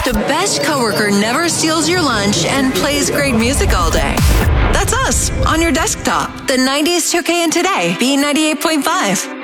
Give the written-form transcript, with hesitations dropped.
The best coworker never steals your lunch and plays great music all day. That's us on your desktop. The 90s took in today, B98.5.